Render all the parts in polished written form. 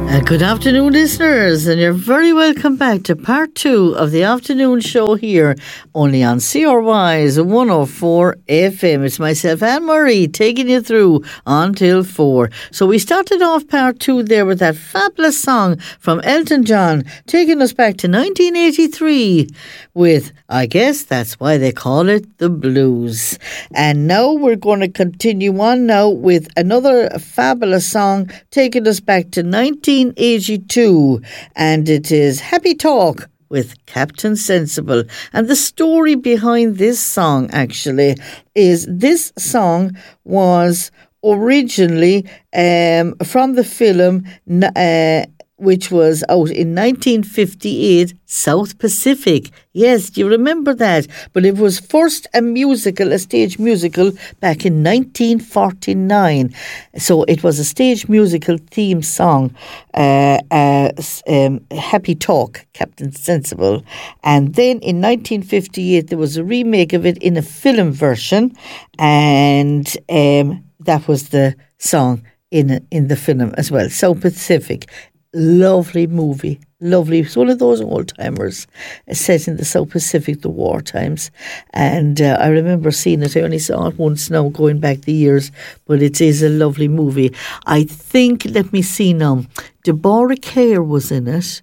Good afternoon, listeners, and you're very welcome back to part 2 of the afternoon show here, only on CRY's 104 FM. It's myself, Anne Murray, taking you through until 4. So we started off part 2 there with that fabulous song from Elton John, taking us back to 1983 with, I guess that's why they call it the blues. And now we're going to continue on now with another fabulous song, taking us back to 1982, and it is Happy Talk with Captain Sensible. And the story behind this song actually is this song was originally from the film which was out in 1958, South Pacific. Yes, do you remember that? But it was first a stage musical back in 1949. So it was a stage musical theme song, Happy Talk, Captain Sensible. And then in 1958, there was a remake of it in a film version, and that was the song in the film as well, South Pacific. Lovely movie, lovely. It's one of those old-timers set in the South Pacific, the war times. And I remember seeing it. I only saw it once now, going back the years, but it is a lovely movie. I think, let me see now, Deborah Kerr was in it.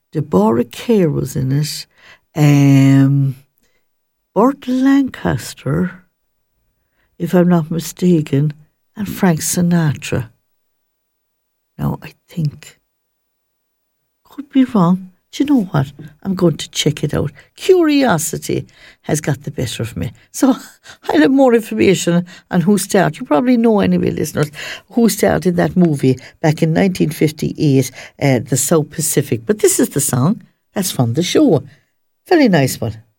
Burt Lancaster, if I'm not mistaken, and Frank Sinatra. Now, I think... could be wrong. Do you know what? I'm going to check it out. Curiosity has got the better of me. So I'll have more information on who starred. You probably know anyway, listeners, who starred in that movie back in 1958, the South Pacific. But this is the song that's from the show. Very nice one.